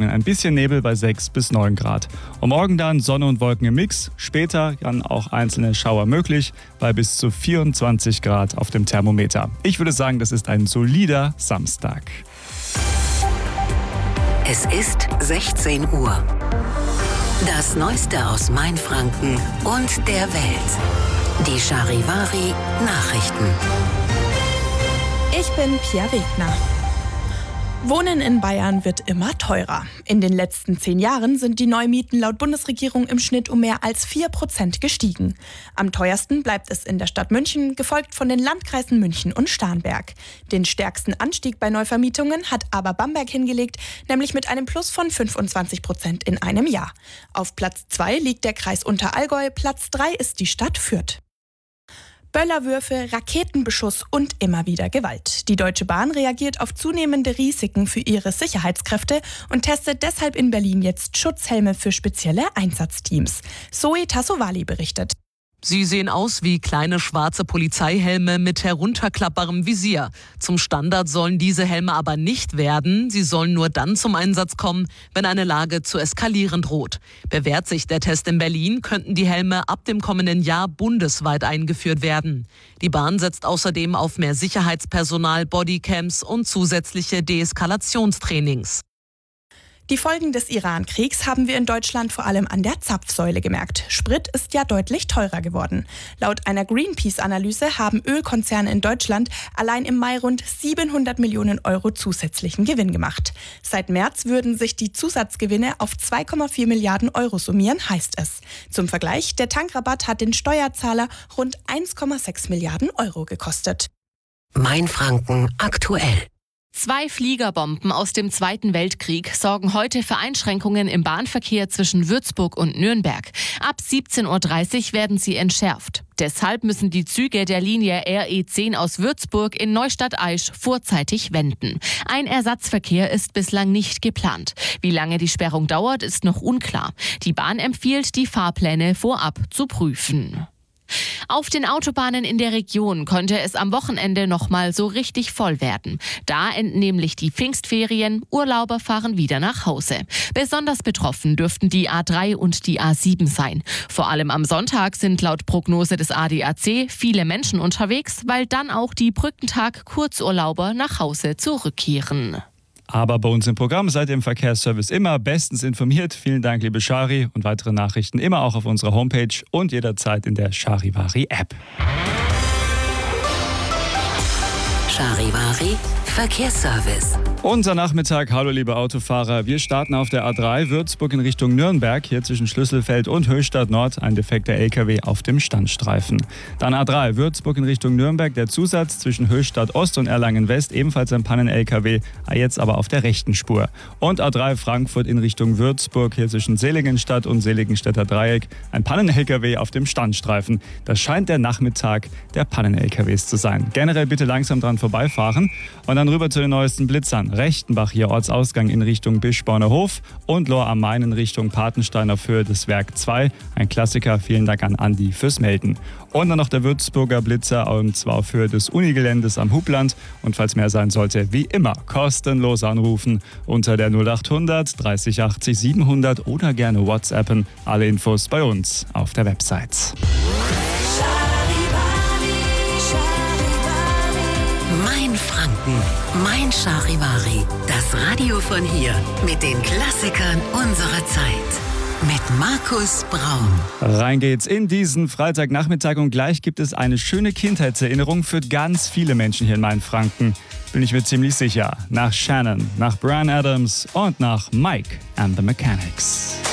Schwankungen. Ein bisschen Nebel bei 6 bis 9 Grad. Und morgen dann Sonne und Wolken im Mix. Später dann auch einzelne Schauer möglich bei bis zu 24 Grad auf dem Thermometer. Ich würde sagen, das ist ein solider Samstag. Es ist 16 Uhr. Das Neueste aus Mainfranken und der Welt. Die Charivari Nachrichten. Ich bin Pia Wegner. Wohnen in Bayern wird immer teurer. In den letzten 10 Jahren sind die Neumieten laut Bundesregierung im Schnitt um mehr als 4% gestiegen. Am teuersten bleibt es in der Stadt München, gefolgt von den Landkreisen München und Starnberg. Den stärksten Anstieg bei Neuvermietungen hat aber Bamberg hingelegt, nämlich mit einem Plus von 25% in einem Jahr. Auf Platz 2 liegt der Kreis Unterallgäu, Platz 3 ist die Stadt Fürth. Böllerwürfe, Raketenbeschuss und immer wieder Gewalt. Die Deutsche Bahn reagiert auf zunehmende Risiken für ihre Sicherheitskräfte und testet deshalb in Berlin jetzt Schutzhelme für spezielle Einsatzteams. Zoe Tassovali berichtet. Sie sehen aus wie kleine schwarze Polizeihelme mit herunterklappbarem Visier. Zum Standard sollen diese Helme aber nicht werden. Sie sollen nur dann zum Einsatz kommen, wenn eine Lage zu eskalieren droht. Bewährt sich der Test in Berlin, könnten die Helme ab dem kommenden Jahr bundesweit eingeführt werden. Die Bahn setzt außerdem auf mehr Sicherheitspersonal, Bodycams und zusätzliche Deeskalationstrainings. Die Folgen des Iran-Kriegs haben wir in Deutschland vor allem an der Zapfsäule gemerkt. Sprit ist ja deutlich teurer geworden. Laut einer Greenpeace-Analyse haben Ölkonzerne in Deutschland allein im Mai rund 700 Millionen Euro zusätzlichen Gewinn gemacht. Seit März würden sich die Zusatzgewinne auf 2,4 Milliarden Euro summieren, heißt es. Zum Vergleich, der Tankrabatt hat den Steuerzahler rund 1,6 Milliarden Euro gekostet. Mainfranken aktuell. 2 Fliegerbomben aus dem Zweiten Weltkrieg sorgen heute für Einschränkungen im Bahnverkehr zwischen Würzburg und Nürnberg. Ab 17.30 Uhr werden sie entschärft. Deshalb müssen die Züge der Linie RE10 aus Würzburg in Neustadt-Aisch vorzeitig wenden. Ein Ersatzverkehr ist bislang nicht geplant. Wie lange die Sperrung dauert, ist noch unklar. Die Bahn empfiehlt, die Fahrpläne vorab zu prüfen. Auf den Autobahnen in der Region könnte es am Wochenende noch mal so richtig voll werden. Da enden nämlich die Pfingstferien, Urlauber fahren wieder nach Hause. Besonders betroffen dürften die A3 und die A7 sein. Vor allem am Sonntag sind laut Prognose des ADAC viele Menschen unterwegs, weil dann auch die Brückentag-Kurzurlauber nach Hause zurückkehren. Aber bei uns im Programm seid ihr im Verkehrsservice immer bestens informiert. Vielen Dank, liebe Chari. Und weitere Nachrichten immer auch auf unserer Homepage und jederzeit in der Charivari-App. Charivari Verkehrsservice. Unser Nachmittag, hallo liebe Autofahrer. Wir starten auf der A3 Würzburg in Richtung Nürnberg. Hier zwischen Schlüsselfeld und Höchstadt Nord ein defekter LKW auf dem Standstreifen. Dann A3 Würzburg in Richtung Nürnberg. Der Zusatz zwischen Höchstadt Ost und Erlangen West. Ebenfalls ein Pannen-LKW, jetzt aber auf der rechten Spur. Und A3 Frankfurt in Richtung Würzburg. Hier zwischen Seligenstadt und Seligenstädter Dreieck. Ein Pannen-LKW auf dem Standstreifen. Das scheint der Nachmittag der Pannen-LKWs zu sein. Generell bitte langsam dran vorbeifahren. Und dann rüber zu den neuesten Blitzern. Rechtenbach hier Ortsausgang in Richtung Bischborner Hof und Lohr am Main in Richtung Patenstein auf Höhe des Werk 2. Ein Klassiker, vielen Dank an Andi fürs Melden. Und dann noch der Würzburger Blitzer und zwar auf Höhe des Unigeländes am Hubland. Und falls mehr sein sollte, wie immer kostenlos anrufen unter der 0800 30 80 700 oder gerne WhatsAppen. Alle Infos bei uns auf der Website. Mainfranken, Mein Charivari. Das Radio von hier mit den Klassikern unserer Zeit. Mit Markus Braun. Rein geht's in diesen Freitagnachmittag und gleich gibt es eine schöne Kindheitserinnerung für ganz viele Menschen hier in Mainfranken. Bin ich mir ziemlich sicher. Nach Shannon, nach Bryan Adams und nach Mike and the Mechanics.